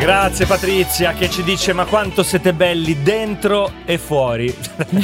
Grazie Patrizia che ci dice: ma quanto siete belli dentro e fuori.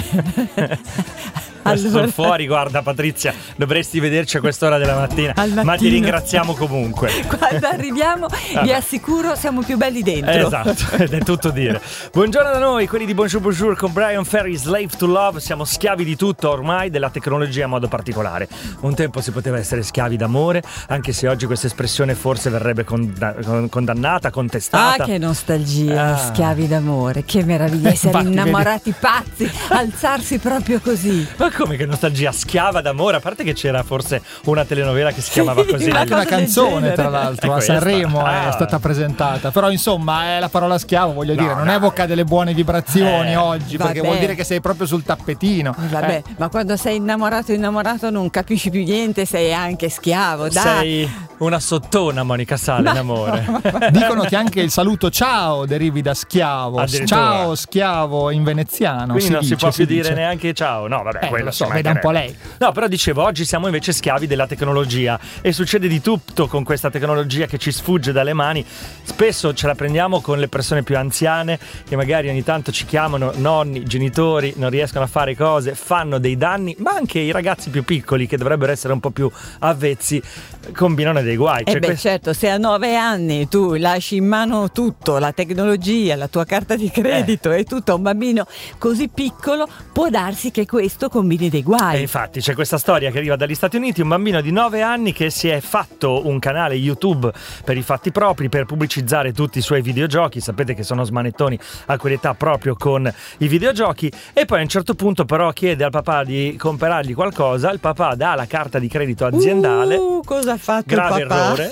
Allora, fuori, guarda Patrizia, dovresti vederci a quest'ora della mattina, ma ti ringraziamo comunque. Quando arriviamo vi assicuro siamo più belli dentro. Esatto, ed è tutto dire. Buongiorno da noi, quelli di Bonjour Bonjour con Brian Ferry, Slave to Love. Siamo schiavi di tutto ormai, della tecnologia in modo particolare. Un tempo si poteva essere schiavi d'amore, anche se oggi questa espressione forse verrebbe condannata, contestata. Ah, che nostalgia, schiavi d'amore, che meraviglia essere innamorati pazzi, alzarsi proprio così. Ma come che nostalgia, schiava d'amore? A parte che c'era forse una telenovela che si chiamava così. Anche una canzone tra l'altro a Sanremo è stata presentata. Però insomma la parola schiavo, voglio dire, non evoca delle buone vibrazioni oggi, perché vuol dire che sei proprio sul tappetino. Vabbè, ma quando sei innamorato non capisci più niente, sei anche schiavo, dai. Sei una sottona, Monica Sala, in amore. Dicono che anche il saluto ciao derivi da schiavo. Ciao schiavo in veneziano. Quindi non si può più dire neanche ciao. No, vabbè, lo so, veda un po' lei. No, però dicevo, oggi siamo invece schiavi della tecnologia e succede di tutto con questa tecnologia che ci sfugge dalle mani. Spesso ce la prendiamo con le persone più anziane che magari ogni tanto ci chiamano, nonni, genitori, non riescono a fare cose, fanno dei danni, ma anche i ragazzi più piccoli che dovrebbero essere un po' più avvezzi combinano dei guai. Certo, se a 9 anni tu lasci in mano tutto, la tecnologia, la tua carta di credito e tutto a un bambino così piccolo, può darsi che questo combini dei guai. E infatti c'è questa storia che arriva dagli Stati Uniti, un bambino di 9 anni che si è fatto un canale YouTube per i fatti propri, per pubblicizzare tutti i suoi videogiochi. Sapete che sono smanettoni a quell'età proprio con i videogiochi, e poi a un certo punto però chiede al papà di comprargli qualcosa. Il papà dà la carta di credito aziendale. Cosa ha fatto grave il papà? Errore,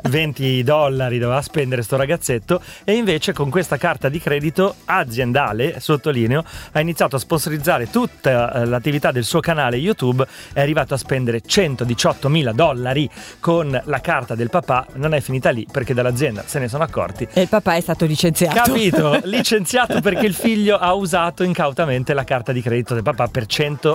$20 doveva spendere sto ragazzetto, e invece con questa carta di credito aziendale, sottolineo, ha iniziato a sponsorizzare tutta l'attività del suo canale YouTube. È arrivato a spendere $118.000 con la carta del papà. Non è finita lì, perché dall'azienda se ne sono accorti e il papà è stato licenziato. Capito? Licenziato perché il figlio ha usato incautamente la carta di credito del papà per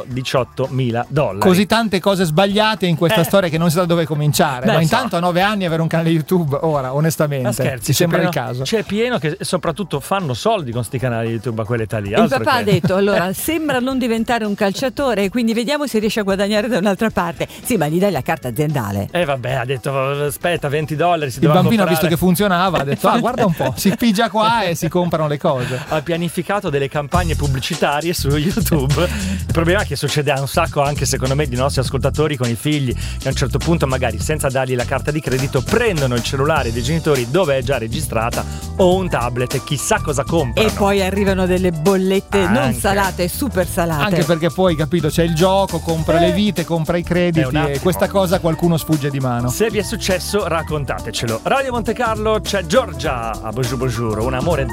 $118.000. Così tante cose sbagliate in questa storia che non sa da dove cominciare. Ma intanto a 9 anni avere un canale YouTube, ora onestamente, scherzi, ti sembra pieno, il caso? C'è pieno che soprattutto fanno soldi con sti canali YouTube a quell'età lì. Il papà ha detto: allora sembra non diventare un calciatore, quindi vediamo se riesce a guadagnare da un'altra parte. Sì, ma gli dai la carta aziendale. Vabbè, ha detto aspetta, $20 si doveva comprare. Il bambino ha visto che funzionava, ha detto guarda un po', si pigia qua e si comprano le cose. Ha pianificato delle campagne pubblicitarie su YouTube. Il problema è che succede a un sacco anche secondo me di nostri ascoltatori con i figli, che a un certo punto magari senza dargli la carta di credito prendono il cellulare dei genitori dove è già registrata, o un tablet, e chissà cosa comprano. E poi arrivano delle bollette non salate, super salate. Anche perché poi, capito, c'è il gioco, compra le vite, compra i crediti, e questa cosa qualcuno sfugge di mano. Se vi è successo raccontatecelo. Radio Monte Carlo, c'è Giorgia a Bonjour Bonjour, un amore